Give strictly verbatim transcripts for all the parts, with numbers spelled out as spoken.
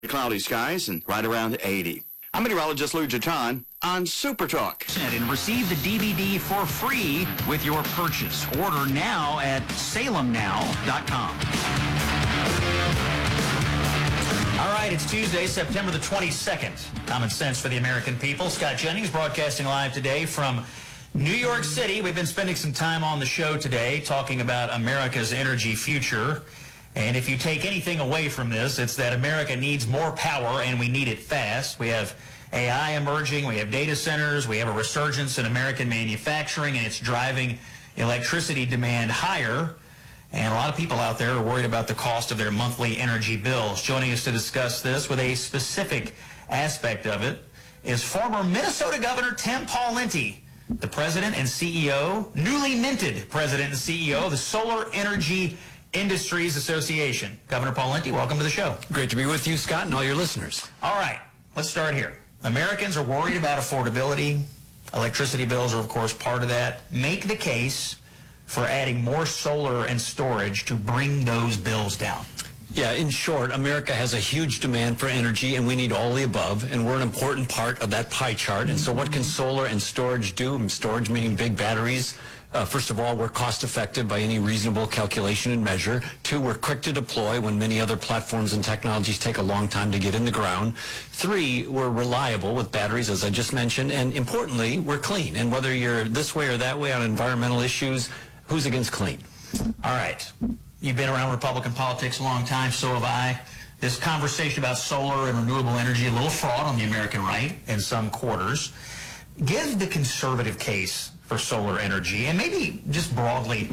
Cloudy skies and right around eighty. I'm meteorologist Lou Jatan on Super Talk. And receive the D V D for free with your purchase. Order now at salem now dot com. All right, it's Tuesday, September the twenty-second. Common sense for the American people. Scott Jennings broadcasting live today from New York City. We've been spending some time on the show today talking about America's energy future. And if you take anything away from this, it's that America needs more power and we need it fast. We have A I emerging, we have data centers, we have a resurgence in American manufacturing, and it's driving electricity demand higher. And a lot of people out there are worried about the cost of their monthly energy bills. Joining us to discuss this with a specific aspect of it is former Minnesota Governor Tim Pawlenty, the president and C E O, newly minted president and C E O of the Solar Energy Industries Association. Governor Pawlenty, welcome to the show. Great to be with you, Scott, and all your listeners. All right, let's start here. Americans are worried about affordability. Electricity bills are, of course, part of that. Make the case for adding more solar and storage to bring those bills down. Yeah, in short, America has a huge demand for energy, and we need all the above, and we're an important part of that pie chart. And so what can solar and storage do? And storage meaning big batteries. Uh, first of all, we're cost-effective by any reasonable calculation and measure. Two, we're quick to deploy when many other platforms and technologies take a long time to get in the ground. Three, we're reliable with batteries, as I just mentioned. And importantly, we're clean. And whether you're this way or that way on environmental issues, who's against clean? All right. You've been around Republican politics a long time, so have I. This conversation about solar and renewable energy, a little fraud on the American right in some quarters. Give the conservative case for solar energy, and maybe just broadly,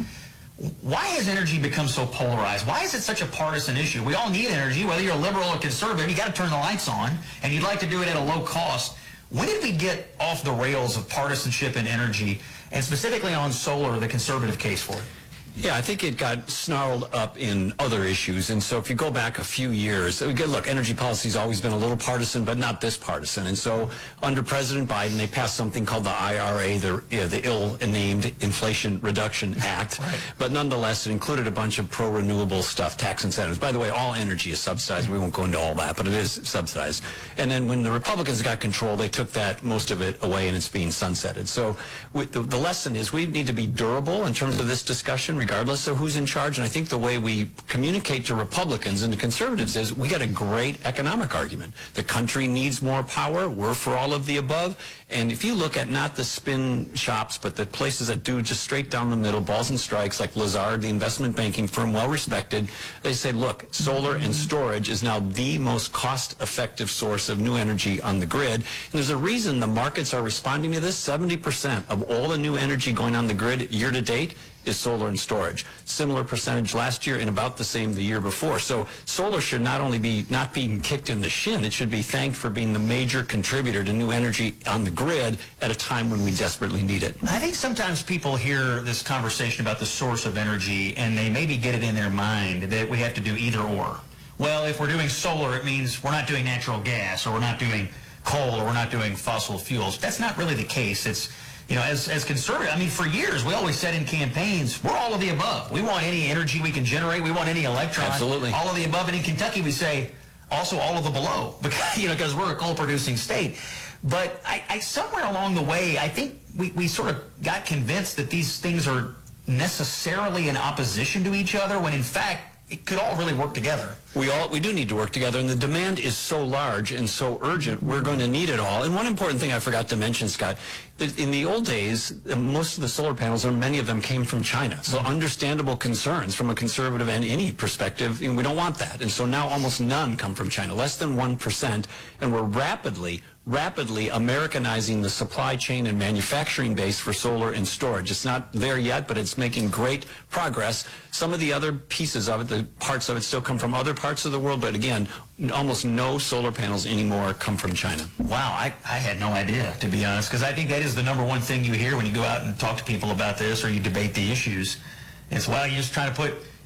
why has energy become so polarized? Why is it such a partisan issue? We all need energy, whether you're a liberal or conservative. You got to turn the lights on, and you'd like to do it at a low cost. When did we get off the rails of partisanship in energy, and specifically on solar, the conservative case for it? Yeah, I think it got snarled up in other issues. And so if you go back a few years, look, energy policy's always been a little partisan, but not this partisan. And so under President Biden, they passed something called the I R A, the, you know, the ill-named Inflation Reduction Act. Right. But nonetheless, it included a bunch of pro-renewable stuff, tax incentives. By the way, all energy is subsidized. We won't go into all that, but it is subsidized. And then when the Republicans got control, they took that, most of it, away, and it's being sunsetted. So we, the, the lesson is we need to be durable in terms of this discussion, regardless of who's in charge. And I think the way we communicate to Republicans and to conservatives is we got a great economic argument. The country needs more power. We're for all of the above. And if you look at not the spin shops, but the places that do just straight down the middle, balls and strikes, like Lazard, the investment banking firm, well respected, they say, look, solar and storage is now the most cost-effective source of new energy on the grid. And there's a reason the markets are responding to this. seventy percent of all the new energy going on the grid year to date is solar and storage. Similar percentage last year and about the same the year before. So solar should not only be not being kicked in the shin, it should be thanked for being the major contributor to new energy on the grid at a time when we desperately need it. I think sometimes people hear this conversation about the source of energy and they maybe get it in their mind that we have to do either or. Well, if we're doing solar, it means we're not doing natural gas, or we're not doing coal, or we're not doing fossil fuels. That's not really the case. It's You know, as, as conservative, I mean, for years, we always said in campaigns, we're all of the above. We want any energy we can generate. We want any electron. Absolutely. All of the above. And in Kentucky, we say also all of the below, because, you know, because we're a coal-producing state. But I, I, somewhere along the way, I think we, we sort of got convinced that these things are necessarily in opposition to each other, when in fact, it could all really work together. We all we do need to work together, and the demand is so large and so urgent, we're going to need it all. And one important thing I forgot to mention, Scott, in the old days, most of the solar panels, or many of them, came from China. So understandable concerns from a conservative and any perspective, and we don't want that. And so now almost none come from China, less than one percent, and we're rapidly, rapidly Americanizing the supply chain and manufacturing base for solar and storage. It's not there yet, but it's making great progress. Some of the other pieces of it, the parts of it, still come from other parts of the world, but again, almost no solar panels anymore come from China. Wow, I, I had no idea, to be honest, because I think that is the number one thing you hear when you go out and talk to people about this, or you debate the issues. It's, well, you're just trying to put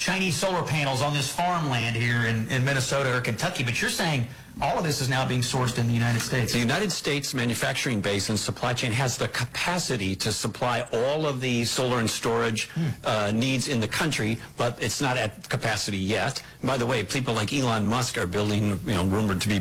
Chinese solar panels on this farmland here in, in Minnesota or Kentucky, but you're saying all of this is now being sourced in the United States. The United States manufacturing base and supply chain has the capacity to supply all of the solar and storage hmm. uh, needs in the country, but it's not at capacity yet. By the way, people like Elon Musk are building, you know, rumored to be